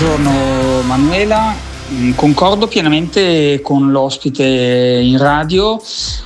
buongiorno Manuela. Concordo pienamente con l'ospite in radio,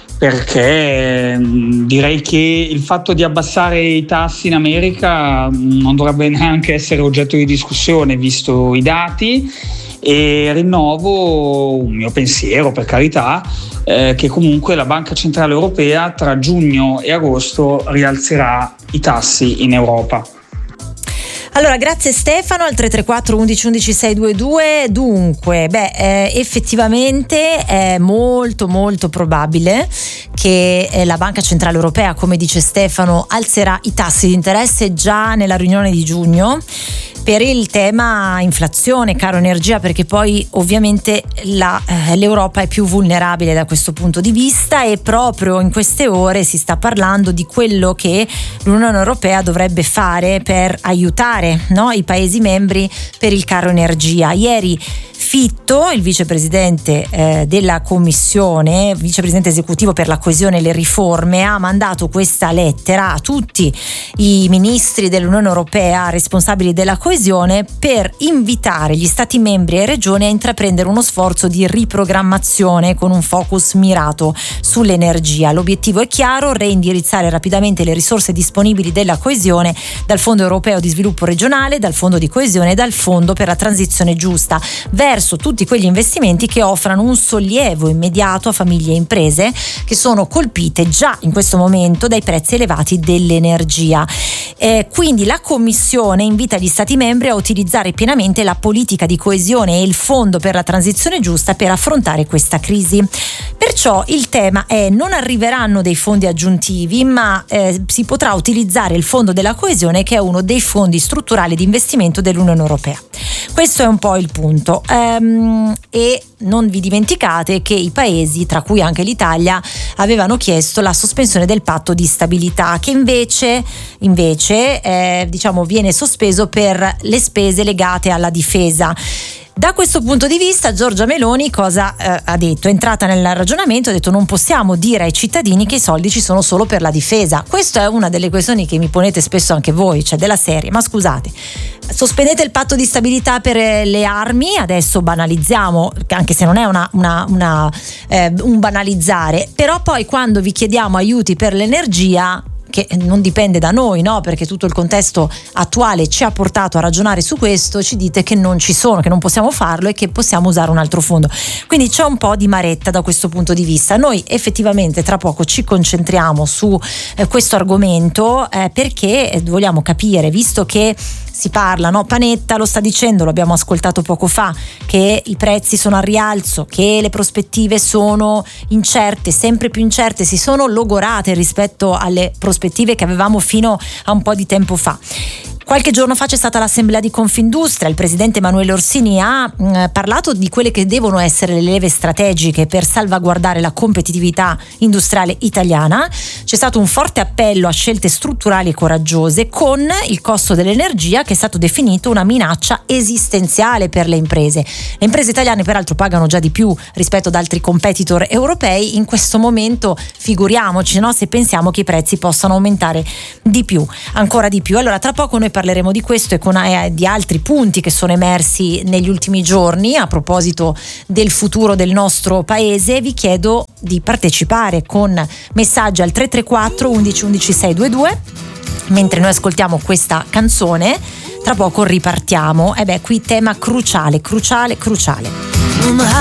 perché direi che il fatto di abbassare i tassi in America non dovrebbe neanche essere oggetto di discussione, visto i dati, e rinnovo un mio pensiero, per carità, che comunque la Banca Centrale Europea tra giugno e agosto rialzerà i tassi in Europa. Allora, grazie Stefano, al 334 11 11 622. Dunque, effettivamente è molto molto probabile che la Banca Centrale Europea, come dice Stefano, alzerà i tassi di interesse già nella riunione di giugno per il tema inflazione, caro energia, perché poi ovviamente l'Europa è più vulnerabile da questo punto di vista, e proprio in queste ore si sta parlando di quello che l'Unione Europea dovrebbe fare per aiutare, no, i Paesi membri per il caro energia. Ieri Fitto, il vicepresidente della Commissione, vicepresidente esecutivo per la coesione e le riforme, ha mandato questa lettera a tutti i ministri dell'Unione Europea responsabili della coesione per invitare gli Stati membri e regioni a intraprendere uno sforzo di riprogrammazione con un focus mirato sull'energia. L'obiettivo è chiaro: reindirizzare rapidamente le risorse disponibili della coesione dal Fondo Europeo di Sviluppo Regionale, dal Fondo di Coesione e dal Fondo per la Transizione Giusta verso tutti quegli investimenti che offrano un sollievo immediato a famiglie e imprese che sono colpite già in questo momento dai prezzi elevati dell'energia. Quindi la Commissione invita gli Stati membri a utilizzare pienamente la politica di coesione e il Fondo per la Transizione Giusta per affrontare questa crisi. Perciò il tema è: non arriveranno dei fondi aggiuntivi, ma si potrà utilizzare il Fondo della Coesione, che è uno dei fondi strutturali di investimento dell'Unione Europea. Questo è un po' il punto. E non vi dimenticate che i paesi, tra cui anche l'Italia, avevano chiesto la sospensione del patto di stabilità, che invece viene sospeso per le spese legate alla difesa. Da questo punto di vista Giorgia Meloni cosa ha detto? È entrata nel ragionamento, ha detto: non possiamo dire ai cittadini che i soldi ci sono solo per la difesa. Questa è una delle questioni che mi ponete spesso anche voi, cioè della serie: ma scusate, sospendete il patto di stabilità per le armi, adesso banalizziamo, anche se non è un banalizzare, però poi quando vi chiediamo aiuti per l'energia, che non dipende da noi, no? Perché tutto il contesto attuale ci ha portato a ragionare su questo, ci dite che non ci sono, che non possiamo farlo e che possiamo usare un altro fondo. Quindi c'è un po' di maretta da questo punto di vista. Noi effettivamente tra poco ci concentriamo su questo argomento, perché vogliamo capire, visto che si parla, no? Panetta lo sta dicendo, lo abbiamo ascoltato poco fa, che i prezzi sono al rialzo, che le prospettive sono incerte, sempre più incerte, si sono logorate rispetto alle prospettive che avevamo fino a un po' di tempo fa. Qualche giorno fa c'è stata l'assemblea di Confindustria, il presidente Emanuele Orsini ha parlato di quelle che devono essere le leve strategiche per salvaguardare la competitività industriale italiana. C'è stato un forte appello a scelte strutturali e coraggiose, con il costo dell'energia che è stato definito una minaccia esistenziale per le imprese. Le imprese italiane peraltro pagano già di più rispetto ad altri competitor europei. In questo momento figuriamoci, no, se pensiamo che i prezzi possano aumentare di più, ancora di più. Allora tra poco noi parleremo di questo e di altri punti che sono emersi negli ultimi giorni a proposito del futuro del nostro paese. Vi chiedo di partecipare con messaggi al 334 11 11 622 mentre noi ascoltiamo questa canzone. Tra poco ripartiamo. Qui tema cruciale.